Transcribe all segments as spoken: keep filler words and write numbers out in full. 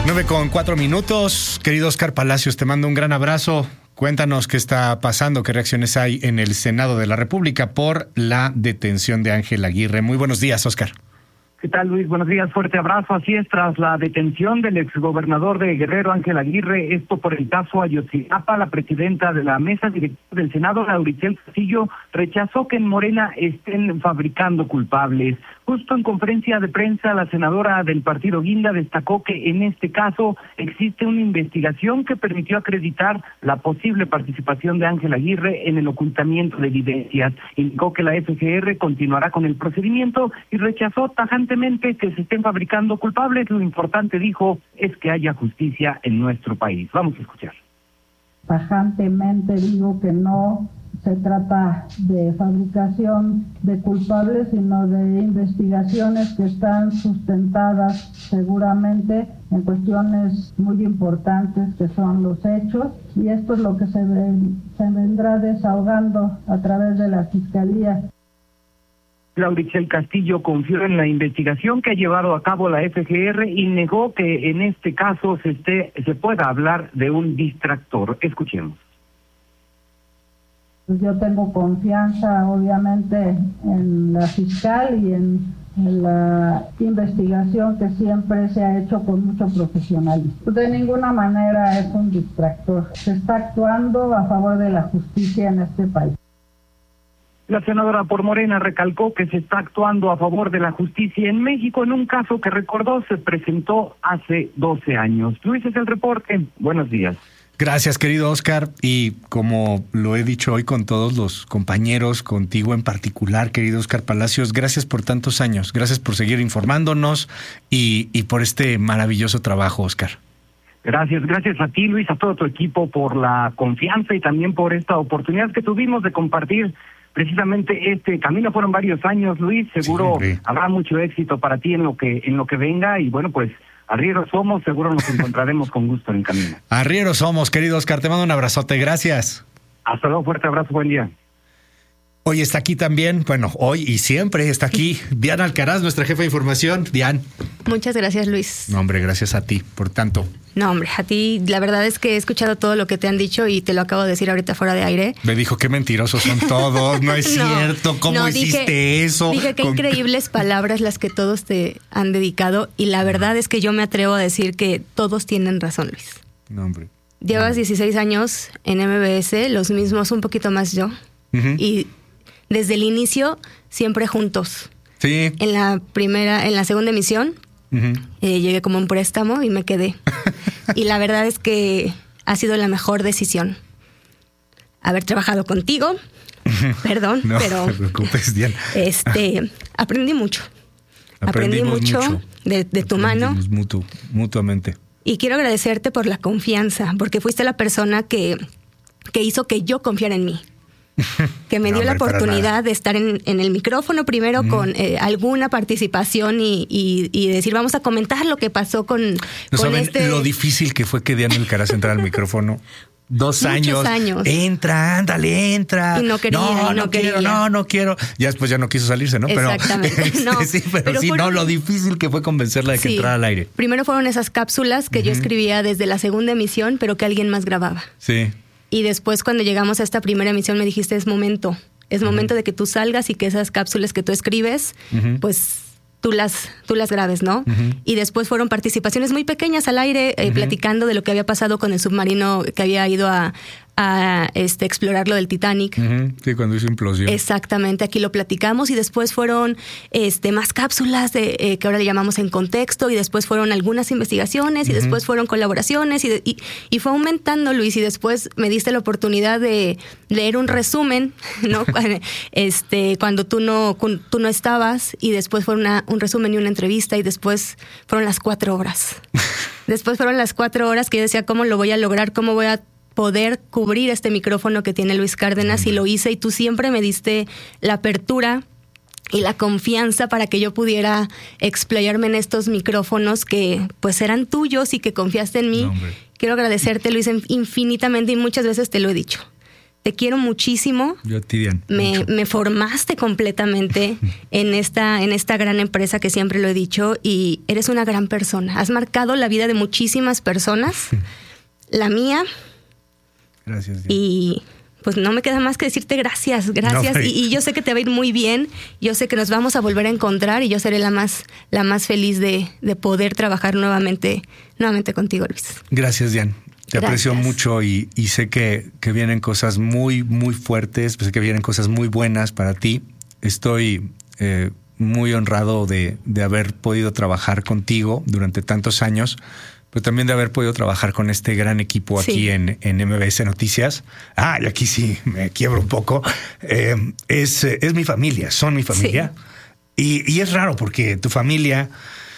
nueve con cuatro minutos. Querido Oscar Palacios, te mando un gran abrazo. Cuéntanos qué está pasando, qué reacciones hay en el Senado de la República por la detención de Ángel Aguirre. Muy buenos días, Oscar. ¿Qué tal, Luis? Buenos días, fuerte abrazo. Así es, tras la detención del exgobernador de Guerrero, Ángel Aguirre, esto por el caso Ayotzinapa, la presidenta de la mesa directiva del Senado, Lauricel Castillo, rechazó que en Morena estén fabricando culpables. Justo en conferencia de prensa, la senadora del partido Guinda destacó que en este caso existe una investigación que permitió acreditar la posible participación de Ángel Aguirre en el ocultamiento de evidencias. Indicó que la F G R continuará con el procedimiento y rechazó tajantemente que se estén fabricando culpables. Lo importante, dijo, es que haya justicia en nuestro país. Vamos a escuchar. Tajantemente digo que no se trata de fabricación de culpables, sino de investigaciones que están sustentadas seguramente en cuestiones muy importantes que son los hechos, y esto es lo que se, ve, se vendrá desahogando a través de la Fiscalía. Lauricel Castillo confió en la investigación que ha llevado a cabo la F G R y negó que en este caso se, esté, se pueda hablar de un distractor. Escuchemos. Yo tengo confianza, obviamente, en la fiscal y en, en la investigación que siempre se ha hecho con mucho profesionalismo. De ninguna manera es un distractor. Se está actuando a favor de la justicia en este país. La senadora por Morena recalcó que se está actuando a favor de la justicia en México en un caso que, recordó, se presentó hace doce años. Luis, es el reporte. Buenos días. Gracias, querido Oscar, y como lo he dicho hoy con todos los compañeros, contigo en particular, querido Oscar Palacios, gracias por tantos años, gracias por seguir informándonos y, y por este maravilloso trabajo, Oscar. Gracias, gracias a ti, Luis, a todo tu equipo por la confianza y también por esta oportunidad que tuvimos de compartir precisamente este camino. Fueron varios años, Luis, seguro sí, habrá mucho éxito para ti en lo que en lo que venga y bueno, pues arrieros somos, seguro nos encontraremos con gusto en el camino. Arrieros somos, querido Oscar, te mando un abrazote, gracias. Hasta luego, fuerte abrazo, buen día. Hoy está aquí también, bueno, hoy y siempre está aquí Diana Alcaraz, nuestra jefa de información. Dian. Muchas gracias, Luis. No, hombre, gracias a ti, por tanto. No, hombre, a ti, la verdad es que he escuchado todo lo que te han dicho y te lo acabo de decir ahorita fuera de aire. Me dijo qué mentirosos son todos, no es no, cierto, ¿cómo no, hiciste dije, eso? Dije qué Con... increíbles palabras las que todos te han dedicado y la verdad es que yo me atrevo a decir que todos tienen razón, Luis. No, hombre. Llevas no. dieciséis años en M B S, los mismos, un poquito más yo, uh-huh. y desde el inicio siempre juntos. Sí. En la primera, en la segunda emisión, uh-huh. eh, llegué como un préstamo y me quedé. Y la verdad es que ha sido la mejor decisión haber trabajado contigo. Perdón, no, pero no te preocupes, Diana. Este, aprendí mucho. Aprendí mucho, mucho de, de tu mano. Mutu, mutuamente. Y quiero agradecerte por la confianza, porque fuiste la persona que, que hizo que yo confiara en mí. Que me no, dio la oportunidad de estar en, en el micrófono primero mm. con eh, alguna participación y, y, y decir, vamos a comentar lo que pasó con, ¿No con saben este... lo difícil que fue que Diana Alcaraz entrara al micrófono? Dos Muchos años. años. Entra, ándale, entra. Y no quería, no, y no, no quería. quiero, no, no quiero. Ya después ya no quiso salirse, ¿no? Exactamente. Pero, no, sí, pero, pero sí, fueron... no, lo difícil que fue convencerla de que sí. entrara al aire. Primero fueron esas cápsulas que uh-huh. yo escribía desde la segunda emisión, pero que alguien más grababa. Sí. Y después cuando llegamos a esta primera emisión me dijiste, es momento, es uh-huh. momento de que tú salgas y que esas cápsulas que tú escribes, uh-huh. pues tú las, tú las grabes, ¿no? Uh-huh. Y después fueron participaciones muy pequeñas al aire, eh, uh-huh. platicando de lo que había pasado con el submarino que había ido a, a este, explorar lo del Titanic. Uh-huh. Sí, cuando hizo implosión. Exactamente, aquí lo platicamos y después fueron este, más cápsulas de, eh, que ahora le llamamos En Contexto y después fueron algunas investigaciones y uh-huh. después fueron colaboraciones y, de, y, y fue aumentando, Luis, y después me diste la oportunidad de leer un resumen, ¿no? este, cuando tú no, tú no estabas y después fue una, un resumen y una entrevista y después fueron las cuatro horas. Después fueron las cuatro horas que yo decía, ¿cómo lo voy a lograr? ¿Cómo voy a poder cubrir este micrófono que tiene Luis Cárdenas? Y lo hice y tú siempre me diste la apertura y la confianza para que yo pudiera explayarme en estos micrófonos que pues eran tuyos y que confiaste en mí. No, Quiero agradecerte, Luis, infinitamente y muchas veces te lo he dicho. te quiero muchísimo. Yo a ti, Dian. Me, me formaste completamente en esta, en esta gran empresa que siempre lo he dicho, y eres una gran persona. Has marcado la vida de muchísimas personas, la mía. Gracias, Dian. Y pues no me queda más que decirte gracias, gracias. No, y, y yo sé que te va a ir muy bien. Yo sé que nos vamos a volver a encontrar y yo seré la más, la más feliz de, de poder trabajar nuevamente, nuevamente contigo, Luis. Gracias, Dian. Te Gracias. aprecio mucho y, y sé que, que vienen cosas muy, muy fuertes, sé que vienen cosas muy buenas para ti. Estoy eh, muy honrado de, de haber podido trabajar contigo durante tantos años, pero también de haber podido trabajar con este gran equipo aquí sí. en, en M B S Noticias. Ah, y aquí sí me quiebro un poco. Eh, es, es mi familia, son mi familia. Sí. Y, y es raro porque tu familia...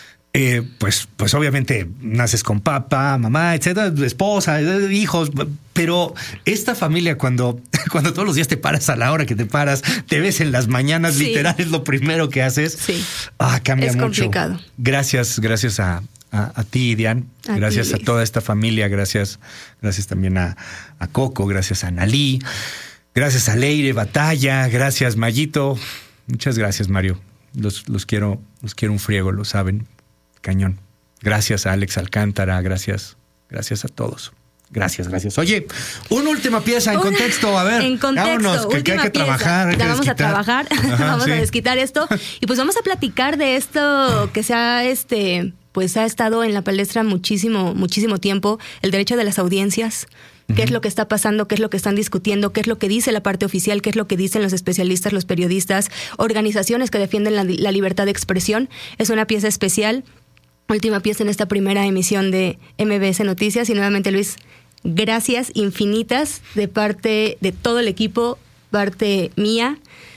Eh, pues, pues obviamente naces con papá, mamá, etcétera, esposa, hijos, pero esta familia cuando, cuando todos los días te paras a la hora que te paras, te ves en las mañanas, sí. literal es lo primero que haces. Sí. Ah, cambia es mucho. Complicado. Gracias, gracias a, a, a ti, Dian. A gracias ti, a toda esta familia. Gracias, gracias también a, a Coco, gracias a Nalí, gracias a Leire Batalla, gracias Mayito. Muchas gracias, Mario. Los, los quiero, los quiero un friego, lo saben. Cañón. Gracias a Alex Alcántara, gracias, gracias a todos. Gracias, gracias. Oye, una última pieza en contexto, a ver. En contexto, vámonos, que, que hay que pieza. trabajar. Hay ya que vamos desquitar. a trabajar, Ajá, vamos sí. a desquitar esto y pues vamos a platicar de esto que se ha, este, pues ha estado en la palestra muchísimo, muchísimo tiempo, el derecho de las audiencias. ¿Qué es lo que está pasando? ¿Qué es lo que están discutiendo? ¿Qué es lo que dice la parte oficial? ¿Qué es lo que dicen los especialistas, los periodistas, organizaciones que defienden la, la libertad de expresión? Es una pieza especial, última pieza en esta primera emisión de M B S Noticias. Y nuevamente, Luis, gracias infinitas de parte de todo el equipo, parte mía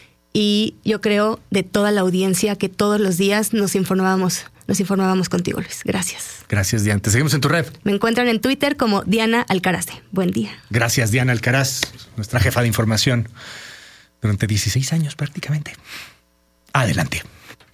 y yo creo de toda la audiencia que todos los días nos informábamos. Nos informábamos contigo, Luis. Gracias. Gracias, Diana. Te seguimos en tu red. Me encuentran en Twitter como Diana Alcarace. Buen día. Gracias, Diana Alcaraz, nuestra jefa de información durante dieciséis años prácticamente. Adelante.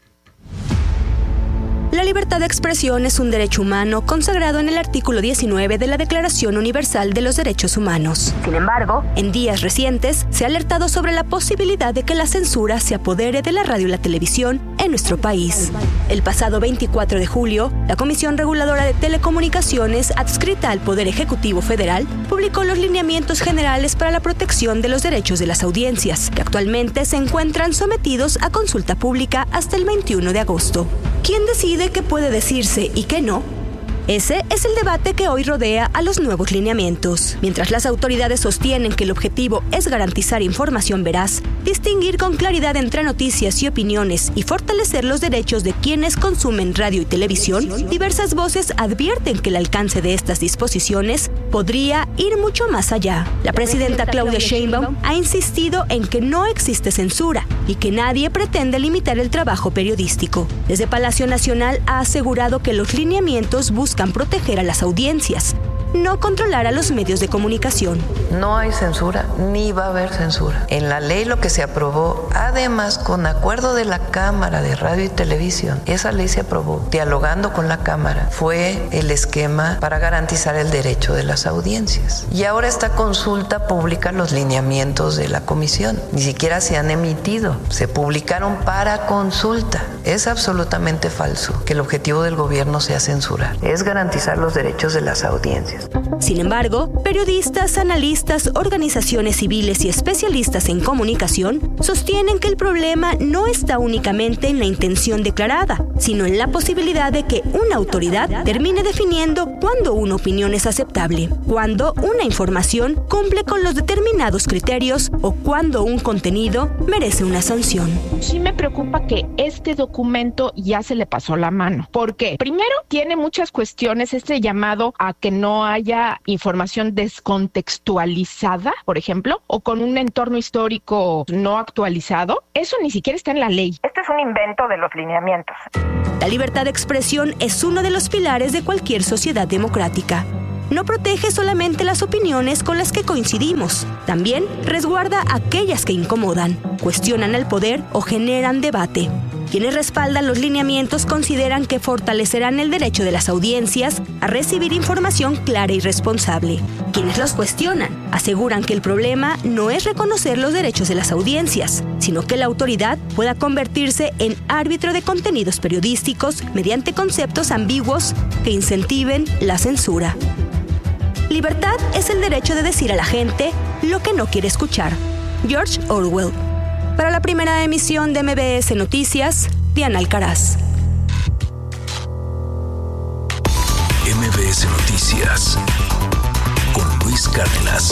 La libertad de expresión es un derecho humano consagrado en el artículo diecinueve de la Declaración Universal de los Derechos Humanos. Sin embargo, en días recientes se ha alertado sobre la posibilidad de que la censura se apodere de la radio y la televisión en nuestro país. El pasado veinticuatro de julio, la Comisión Reguladora de Telecomunicaciones, adscrita al Poder Ejecutivo Federal, publicó los lineamientos generales para la protección de los derechos de las audiencias, que actualmente se encuentran sometidos a consulta pública hasta el veintiuno de agosto. ¿Quién decide qué puede decirse y qué no? Ese es el debate que hoy rodea a los nuevos lineamientos. Mientras las autoridades sostienen que el objetivo es garantizar información veraz, distinguir con claridad entre noticias y opiniones y fortalecer los derechos de quienes consumen radio y televisión, diversas voces advierten que el alcance de estas disposiciones podría ir mucho más allá. La presidenta Claudia Sheinbaum ha insistido en que no existe censura y que nadie pretende limitar el trabajo periodístico. Desde Palacio Nacional ha asegurado que los lineamientos buscan proteger a las audiencias, no controlar a los medios de comunicación. No hay censura, ni va a haber censura. En la ley lo que se aprobó, además con acuerdo de la Cámara de Radio y Televisión, esa ley se aprobó dialogando con la Cámara, fue el esquema para garantizar el derecho de las audiencias. Y ahora esta consulta pública los lineamientos de la comisión. Ni siquiera se han emitido, se publicaron para consulta. Es absolutamente falso que el objetivo del gobierno sea censurar, es garantizar los derechos de las audiencias. Sin embargo, periodistas, analistas, organizaciones civiles y especialistas en comunicación sostienen que el problema no está únicamente en la intención declarada, sino en la posibilidad de que una autoridad termine definiendo cuándo una opinión es aceptable, cuándo una información cumple con los determinados criterios o cuándo un contenido merece una sanción. Sí me preocupa que este documento ya se le pasó la mano. ¿Por qué? Primero, tiene muchas cuestiones, este llamado a que no haya información descontextualizada, por ejemplo, o con un entorno histórico no actualizado. Eso ni siquiera está en la ley. Este es un invento de los lineamientos. La libertad de expresión es uno de los pilares de cualquier sociedad democrática. No protege solamente las opiniones con las que coincidimos, también resguarda aquellas que incomodan, cuestionan el poder o generan debate. Quienes respaldan los lineamientos consideran que fortalecerán el derecho de las audiencias a recibir información clara y responsable. Quienes los cuestionan aseguran que el problema no es reconocer los derechos de las audiencias, sino que la autoridad pueda convertirse en árbitro de contenidos periodísticos mediante conceptos ambiguos que incentiven la censura. Libertad es el derecho de decir a la gente lo que no quiere escuchar. George Orwell. Para la primera emisión de M B S Noticias, Diana Alcaraz. M B S Noticias con Luis Cárdenas.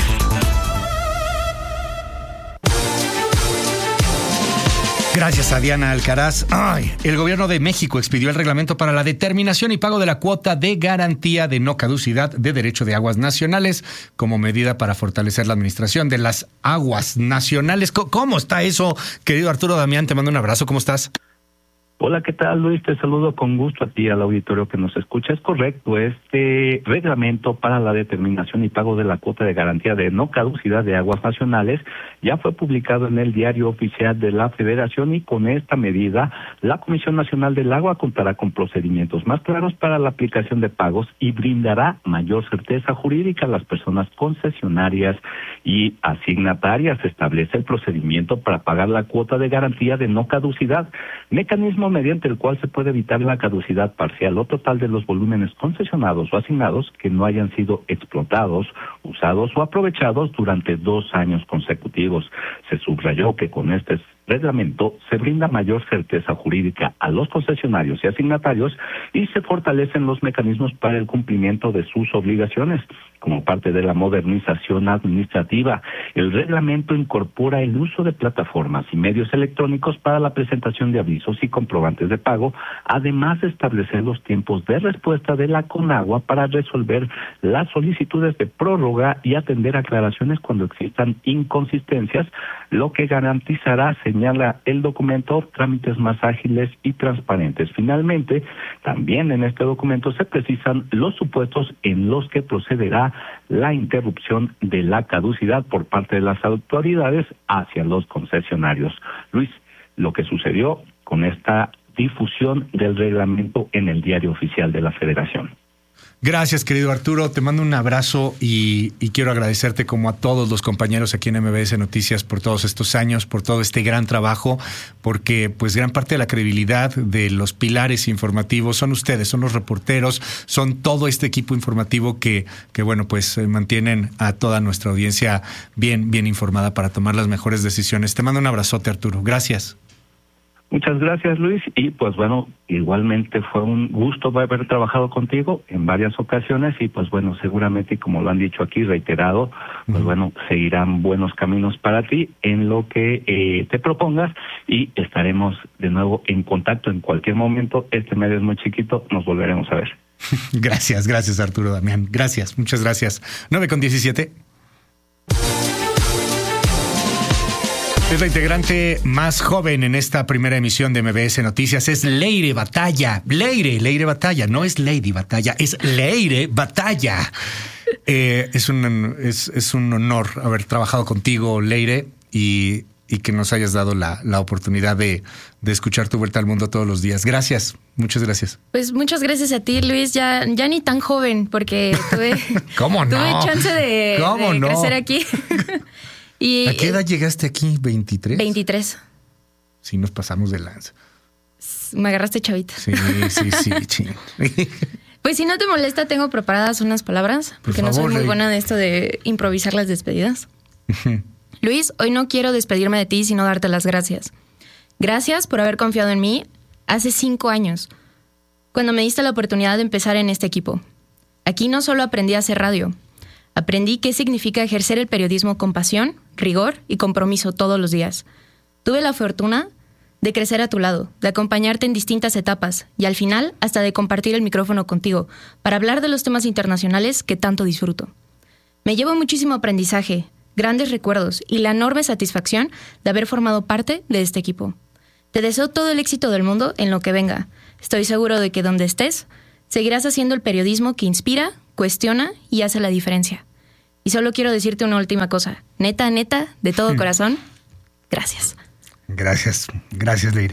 Gracias a Diana Alcaraz. Ay, el gobierno de México expidió el reglamento para la determinación y pago de la cuota de garantía de no caducidad de derecho de aguas nacionales como medida para fortalecer la administración de las aguas nacionales. ¿Cómo está eso, querido Arturo Damián? Te mando un abrazo. ¿Cómo estás? Hola, ¿qué tal, Luis? Te saludo con gusto a ti, al auditorio que nos escucha. Es correcto, este reglamento para la determinación y pago de la cuota de garantía de no caducidad de aguas nacionales ya fue publicado en el Diario Oficial de la Federación, y con esta medida la Comisión Nacional del Agua contará con procedimientos más claros para la aplicación de pagos y brindará mayor certeza jurídica a las personas concesionarias y asignatarias. Se establece el procedimiento para pagar la cuota de garantía de no caducidad, mecanismo mediante el cual se puede evitar la caducidad parcial o total de los volúmenes concesionados o asignados que no hayan sido explotados, usados o aprovechados durante dos años consecutivos. Se subrayó que con este reglamento se brinda mayor certeza jurídica a los concesionarios y asignatarios y se fortalecen los mecanismos para el cumplimiento de sus obligaciones. Como parte de la modernización administrativa, el reglamento incorpora el uso de plataformas y medios electrónicos para la presentación de avisos y comprobantes de pago, además de establecer los tiempos de respuesta de la Conagua para resolver las solicitudes de prórroga y atender aclaraciones cuando existan inconsistencias, lo que garantizará, señala el documento, trámites más ágiles y transparentes. Finalmente, también en este documento se precisan los supuestos en los que procederá la interrupción de la caducidad por parte de las autoridades hacia los concesionarios. Luis, lo que sucedió con esta difusión del reglamento en el Diario Oficial de la Federación. Gracias, querido Arturo. Te mando un abrazo y, y quiero agradecerte, como a todos los compañeros aquí en M B S Noticias, por todos estos años, por todo este gran trabajo, porque pues gran parte de la credibilidad de los pilares informativos son ustedes, son los reporteros, son todo este equipo informativo que, que bueno, pues mantienen a toda nuestra audiencia bien, bien informada para tomar las mejores decisiones. Te mando un abrazote, Arturo. Gracias. Muchas gracias, Luis, y pues bueno, igualmente fue un gusto haber trabajado contigo en varias ocasiones y pues bueno, seguramente, como lo han dicho aquí, reiterado, pues uh-huh. bueno, seguirán buenos caminos para ti en lo que eh, te propongas y estaremos de nuevo en contacto en cualquier momento. Este medio es muy chiquito, nos volveremos a ver. Gracias, gracias, Arturo Damián. Gracias, muchas gracias. nueve con diecisiete. Es la integrante más joven en esta primera emisión de M B S Noticias, es Leire Batalla. Leire, Leire Batalla, no es Lady Batalla, es Leire Batalla. Eh, es, un, es, es un honor haber trabajado contigo, Leire, y, y que nos hayas dado la, la oportunidad de, de escuchar tu vuelta al mundo todos los días. Gracias, muchas gracias. Pues muchas gracias a ti, Luis. Ya, ya ni tan joven, porque tuve, ¿Cómo no? tuve chance de, ¿Cómo de no? crecer aquí. Y, ¿A qué edad llegaste aquí? ¿veintitrés? veintitrés. Sí, nos pasamos de lanza. Me agarraste chavita. Sí, sí, sí, sí. Pues si no te molesta, tengo preparadas unas palabras, porque Por favor, no soy muy Rey. buena de esto de improvisar las despedidas. Luis, hoy no quiero despedirme de ti, sino darte las gracias. Gracias por haber confiado en mí hace cinco años, cuando me diste la oportunidad de empezar en este equipo. Aquí no solo aprendí a hacer radio, aprendí qué significa ejercer el periodismo con pasión, rigor y compromiso todos los días. Tuve la fortuna de crecer a tu lado, de acompañarte en distintas etapas y al final hasta de compartir el micrófono contigo para hablar de los temas internacionales que tanto disfruto. Me llevo muchísimo aprendizaje, grandes recuerdos y la enorme satisfacción de haber formado parte de este equipo. Te deseo todo el éxito del mundo en lo que venga. Estoy seguro de que donde estés, seguirás haciendo el periodismo que inspira, cuestiona y hace la diferencia. Y solo quiero decirte una última cosa. Neta, neta, de todo corazón, gracias. Gracias, gracias, Leire.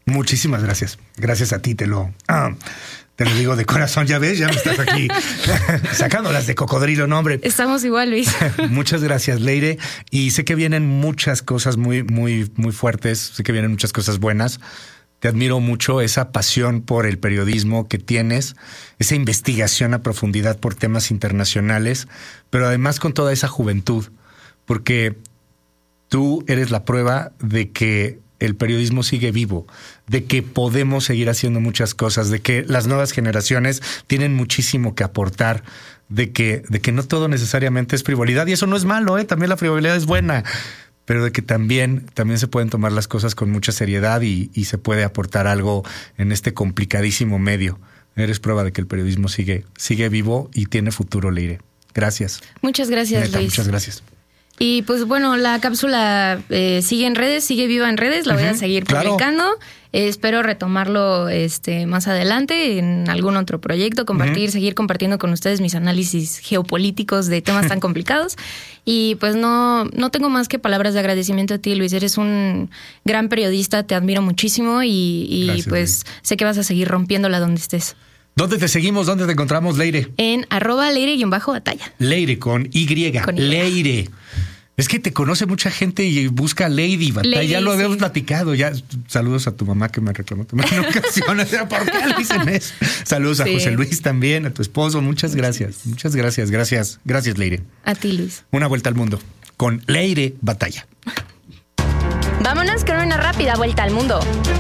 Muchísimas gracias. Gracias a ti, te lo, ah, te lo digo de corazón. Ya ves, ya me estás aquí sacándolas de cocodrilo, no, hombre. Estamos igual, Luis. Muchas gracias, Leire. Y sé que vienen muchas cosas muy, muy, muy fuertes. Sé que vienen muchas cosas buenas. Te admiro mucho esa pasión por el periodismo que tienes, esa investigación a profundidad por temas internacionales, pero además con toda esa juventud, porque tú eres la prueba de que el periodismo sigue vivo, de que podemos seguir haciendo muchas cosas, de que las nuevas generaciones tienen muchísimo que aportar, de que, de que no todo necesariamente es frivolidad, y eso no es malo, ¿eh? También la frivolidad es buena, pero de que también, también se pueden tomar las cosas con mucha seriedad y, y se puede aportar algo en este complicadísimo medio. Eres prueba de que el periodismo sigue, sigue vivo y tiene futuro, Leire. Gracias. Muchas gracias, Neta, Luis. Muchas gracias. Y pues bueno, la cápsula eh, sigue en redes, sigue viva en redes, la uh-huh, voy a seguir publicando. Claro. Eh, espero retomarlo este más adelante en algún otro proyecto, compartir, uh-huh. seguir compartiendo con ustedes mis análisis geopolíticos de temas tan complicados. Y pues no, no tengo más que palabras de agradecimiento a ti, Luis. Eres un gran periodista, te admiro muchísimo y, y Gracias, pues Luis. Sé que vas a seguir rompiéndola donde estés. ¿Dónde te seguimos? ¿Dónde te encontramos, Leire? En arroba Leire-Batalla. Leire con Y. Con Leire. Es que te conoce mucha gente y busca Lady Batalla. Lady, ya lo habíamos sí. platicado. Ya saludos a tu mamá que me reclamó también en ocasiones. ¿Por qué le dicen eso? Saludos sí. a José Luis también, a tu esposo. Muchas gracias. Muchas gracias. Gracias. Gracias, Leire. A ti, Luis. Una vuelta al mundo con Leire Batalla. Vámonos con una rápida vuelta al mundo.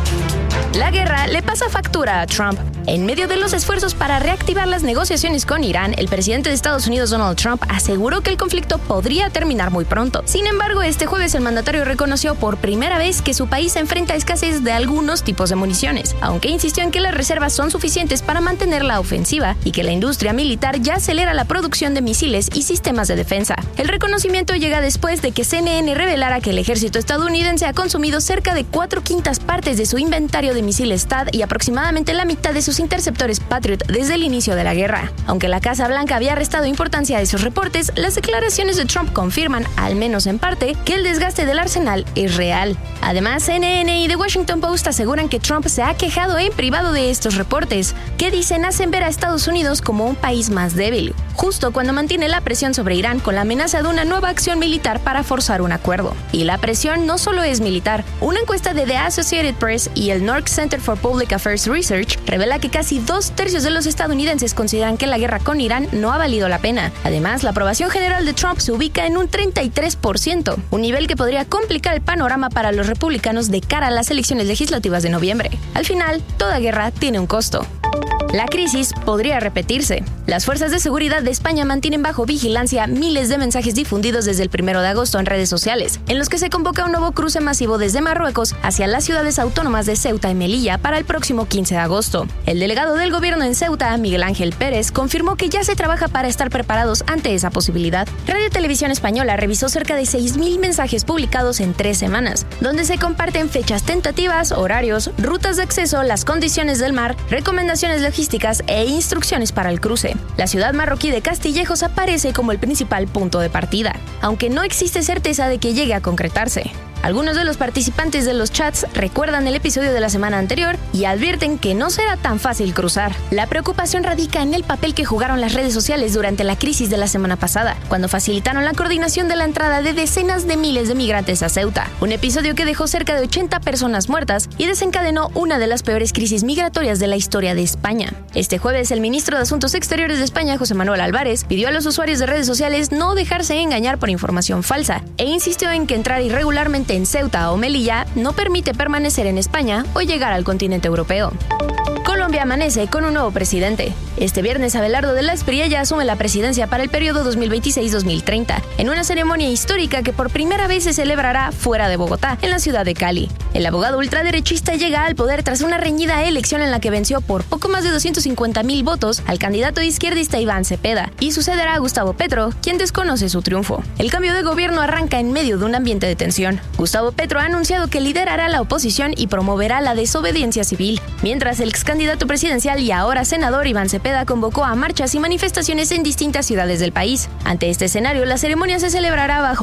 La guerra le pasa factura a Trump. En medio de los esfuerzos para reactivar las negociaciones con Irán, el presidente de Estados Unidos, Donald Trump, aseguró que el conflicto podría terminar muy pronto. Sin embargo, este jueves el mandatario reconoció por primera vez que su país enfrenta escasez de algunos tipos de municiones, aunque insistió en que las reservas son suficientes para mantener la ofensiva y que la industria militar ya acelera la producción de misiles y sistemas de defensa. El reconocimiento llega después de que C N N revelara que el ejército estadounidense ha consumido cerca de cuatro quintas partes de su inventario de misiles T A D y aproximadamente la mitad de sus interceptores Patriot desde el inicio de la guerra. Aunque la Casa Blanca había restado importancia a esos reportes, las declaraciones de Trump confirman, al menos en parte, que el desgaste del arsenal es real. Además, C N N y The Washington Post aseguran que Trump se ha quejado en privado de estos reportes, que dicen hacen ver a Estados Unidos como un país más débil, justo cuando mantiene la presión sobre Irán con la amenaza de una nueva acción militar para forzar un acuerdo. Y la presión no solo es militar. Una encuesta de The Associated Press y el North Center for Public Affairs Research revela que casi dos tercios de los estadounidenses consideran que la guerra con Irán no ha valido la pena. Además, la aprobación general de Trump se ubica en un treinta y tres por ciento, un nivel que podría complicar el panorama para los republicanos de cara a las elecciones legislativas de noviembre. Al final, toda guerra tiene un costo. La crisis podría repetirse. Las fuerzas de seguridad de España mantienen bajo vigilancia miles de mensajes difundidos desde el primero de agosto en redes sociales, en los que se convoca un nuevo cruce masivo desde Marruecos hacia las ciudades autónomas de Ceuta y Melilla para el próximo quince de agosto. El delegado del gobierno en Ceuta, Miguel Ángel Pérez, confirmó que ya se trabaja para estar preparados ante esa posibilidad. Radio Televisión Española revisó cerca de seis mil mensajes publicados en tres semanas, donde se comparten fechas tentativas, horarios, rutas de acceso, las condiciones del mar, recomendaciones logísticas e instrucciones para el cruce. La ciudad marroquí de Castillejos aparece como el principal punto de partida, aunque no existe certeza de que llegue a concretarse. Algunos de los participantes de los chats recuerdan el episodio de la semana anterior y advierten que no será tan fácil cruzar. La preocupación radica en el papel que jugaron las redes sociales durante la crisis de la semana pasada, cuando facilitaron la coordinación de la entrada de decenas de miles de migrantes a Ceuta, un episodio que dejó cerca de ochenta personas muertas y desencadenó una de las peores crisis migratorias de la historia de España. Este jueves, el ministro de Asuntos Exteriores de España, José Manuel Álvarez, pidió a los usuarios de redes sociales no dejarse engañar por información falsa e insistió en que entrar irregularmente en Ceuta o Melilla no permite permanecer en España o llegar al continente europeo. Colombia amanece con un nuevo presidente. Este viernes, Abelardo de la Espriella asume la presidencia para el periodo dos mil veintiséis a dos mil treinta, en una ceremonia histórica que por primera vez se celebrará fuera de Bogotá, en la ciudad de Cali. El abogado ultraderechista llega al poder tras una reñida elección en la que venció por poco más de doscientos cincuenta mil votos al candidato izquierdista Iván Cepeda, y sucederá a Gustavo Petro, quien desconoce su triunfo. El cambio de gobierno arranca en medio de un ambiente de tensión. Gustavo Petro ha anunciado que liderará la oposición y promoverá la desobediencia civil, mientras el ex candidato presidencial y ahora senador Iván Cepeda convocó a marchas y manifestaciones en distintas ciudades del país. Ante este escenario, la ceremonia se celebrará bajo